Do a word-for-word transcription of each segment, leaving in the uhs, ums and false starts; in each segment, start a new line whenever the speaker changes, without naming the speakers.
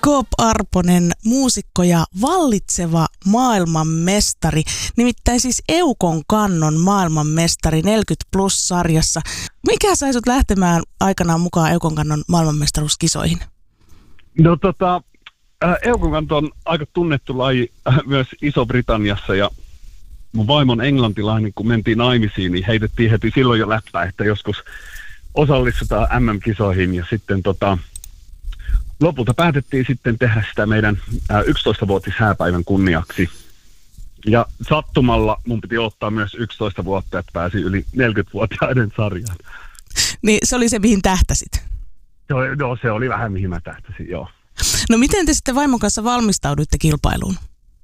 Coop Arponen, muusikko ja vallitseva maailmanmestari, nimittäin siis Eukon kannon maailmanmestari neljäkymmentä plus-sarjassa. Mikä sai sut lähtemään aikanaan mukaan Eukon kannon maailmanmestaruuskisoihin?
No tota, Eukon kanto on aika tunnettu laji myös Iso-Britanniassa ja mun vaimon englantilainen, kun mentiin naimisiin, niin heitettiin heti silloin jo läppää, että joskus osallistutaan M M-kisoihin ja sitten tota, lopulta päätettiin sitten tehdä sitä meidän yksitoistavuotishääpäivän kunniaksi. Ja sattumalla mun piti ottaa myös yksitoista vuotta, että pääsi yli neljäkymmentävuotiaiden sarjaan.
Niin se oli se, mihin tähtäsit?
Joo, no, se oli vähän mihin mä tähtäsin, joo.
No miten te sitten vaimon kanssa valmistauduitte kilpailuun?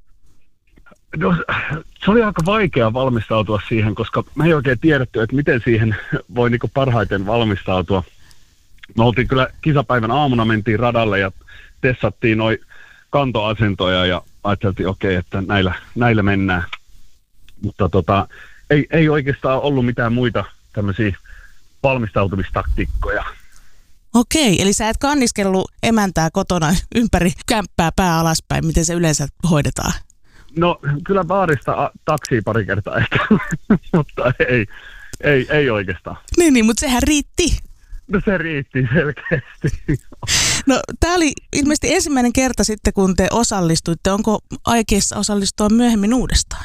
No, se oli aika vaikea valmistautua siihen, koska me ei oikein tiedetty, että miten siihen voi niinku parhaiten valmistautua. Me oltiin kyllä kisapäivän aamuna, mentiin radalle ja tessattiin noi kantoasentoja ja ajateltiin, okei, okay, että näillä, näillä mennään. Mutta tota, ei, ei oikeastaan ollut mitään muita tämmöisiä valmistautumistaktiikkoja.
Okei, eli sä et kanniskellut emäntää kotona ympäri kämppää pää alaspäin, miten se yleensä hoidetaan? No
kyllä baarista taksia pari kertaa ehkä, mutta ei, ei, ei oikeastaan.
Niin, niin, mutta sehän riitti.
No se riitti selkeästi.
No tää oli ilmeisesti ensimmäinen kerta sitten, kun te osallistuitte. Onko aikeissa osallistua myöhemmin uudestaan?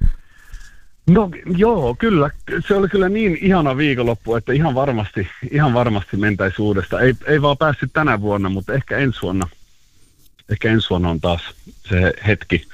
No joo, kyllä. Se oli kyllä niin ihana viikonloppu, että ihan varmasti, ihan varmasti mentäisi uudestaan. Ei, ei vaan päässyt tänä vuonna, mutta ehkä ensi vuonna, ehkä ensi vuonna on taas se hetki,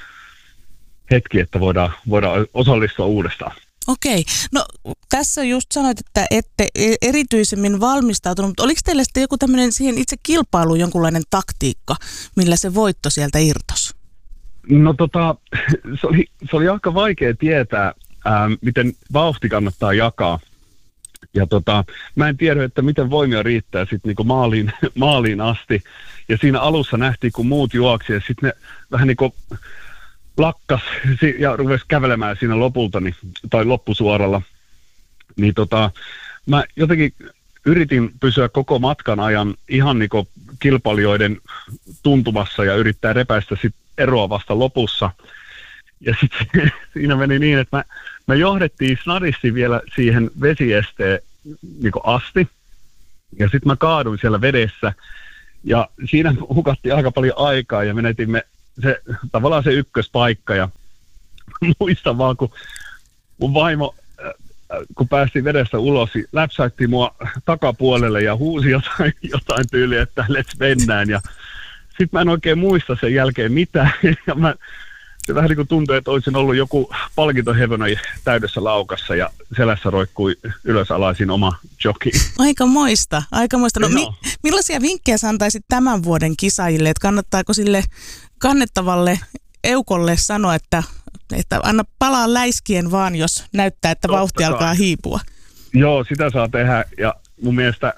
hetki että voidaan, voidaan osallistua uudestaan.
Okei. No tässä just sanoit, että ette erityisemmin valmistautunut, mutta oliko teillä sitten joku tämmöinen siihen itse kilpailuun jonkunlainen taktiikka, millä se voitto sieltä irtos?
No tota, se oli, se oli aika vaikea tietää, ää, miten vauhti kannattaa jakaa. Ja tota, mä en tiedä, että miten voimia riittää sitten niinku maaliin, maaliin asti. Ja siinä alussa nähtiin, kun muut juoksi ja sitten ne vähän niinku lakkas ja rupesi kävelemään siinä lopulta, niin, tai loppusuoralla, niin tota, mä jotenkin yritin pysyä koko matkan ajan ihan niin kuin kilpailijoiden tuntumassa ja yrittää repäistä sit eroa vasta lopussa. Ja sitten siinä meni niin, että mä, me johdettiin snadisti vielä siihen vesiesteen niin kuin asti, ja sitten mä kaaduin siellä vedessä, ja siinä hukattiin aika paljon aikaa ja menetimme se, tavallaan se ykköspaikka ja muistan vaan, kun mun vaimo, äh, kun päästiin vedestä ulos, läpsäytti mua takapuolelle ja huusi jotain, jotain tyyliä, että let's mennään. Ja sit mä en oikein muista sen jälkeen mitään. Ja mä, se vähän niin kuin tuntui, että olisin ollut joku palkintohevona täydessä laukassa ja selässä roikkui ylösalaisin oma joki.
Aika moista, aika moista. No, mi- millaisia vinkkejä sä antaisit tämän vuoden kisaajille, että kannattaako sille kannettavalle Eukolle sanoa, että, että anna palaa läiskien vaan, jos näyttää, että Totta vauhti kai alkaa hiipua?
Joo, sitä saa tehdä ja mun mielestä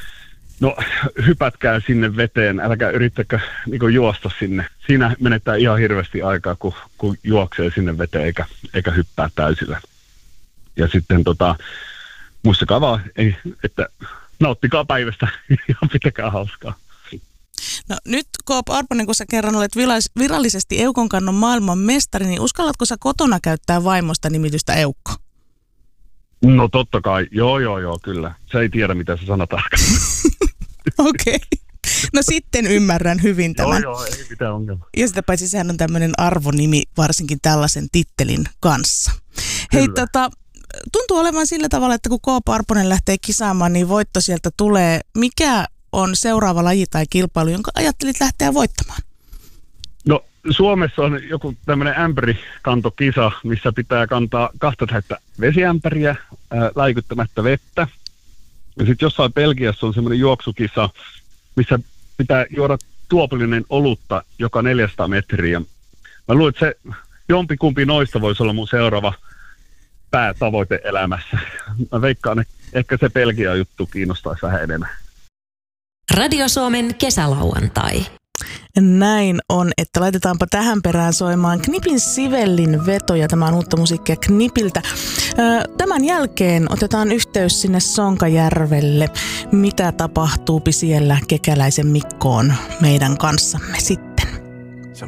no hypätkää sinne veteen, älkää yrittäkö niin kuin juosta sinne. Siinä menettää ihan hirveästi aikaa, kun, kun juoksee sinne veteen eikä, eikä hyppää täysillä. Ja sitten tota, muistakaa vaan, ei, että nauttikaa päivästä ja pitäkää hauskaa.
No nyt Coop Arponen, kun sä kerran olet virallisesti Eukon kannon maailman mestari, niin uskallatko sä kotona käyttää vaimosta nimitystä Eukko?
No totta kai, joo joo joo, kyllä. Se ei tiedä, mitä se sanotaan.
Okei. Okay. No sitten ymmärrän hyvin tämän.
Joo joo, ei mitään ongelmaa.
Ja sitä paitsi sehän on tämmöinen arvonimi varsinkin tällaisen tittelin kanssa. Hei tota, tuntuu olevan sillä tavalla, että kun Coop Arponen lähtee kisaamaan, niin voitto sieltä tulee. Mikä on seuraava laji tai kilpailu, jonka ajattelit lähteä voittamaan?
No Suomessa on joku tämmöinen ämpärikantokisa, missä pitää kantaa kahta täyttä vesiämpäriä ää, läikyttämättä vettä. Ja sitten jossain Belgiassa on semmoinen juoksukisa, missä pitää juoda tuopillinen olutta joka neljäsataa metriä. Mä luulen, että se jompikumpi noista voisi olla mun seuraava päätavoite elämässä. Mä veikkaan, että ehkä se Belgian juttu kiinnostaisi vähän enemmän.
Radio Suomen kesälauantai.
Näin on, että laitetaanpa tähän perään soimaan Knipin Sivellin veto, ja tämä on uutta musiikkia Knipiltä. Tämän jälkeen otetaan yhteys sinne Sonkajärvelle. Mitä tapahtuu siellä Kekäläisen Mikkoon meidän kanssamme sitten?